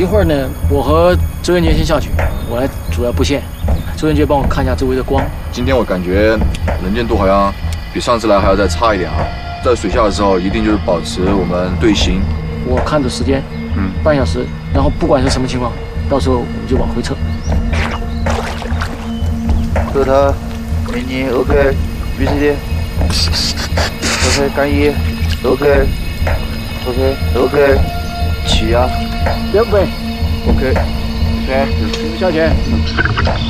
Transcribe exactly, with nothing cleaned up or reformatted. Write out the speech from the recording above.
一会儿呢，我和周元杰先下去，我来主要布线，周元杰帮我看一下周围的光。 今天我感觉能见度好像比上次来还要再差一点啊。在水下的时候，一定就是保持我们队形。 我看着时间，嗯，半小时，然后不管是什么情况，到时候我们就往回撤。 头头，美女 ，OK， B C D，OK， 干一 ，OK，OK，OK， 起啊， 标备 ，OK， ，OK，下去。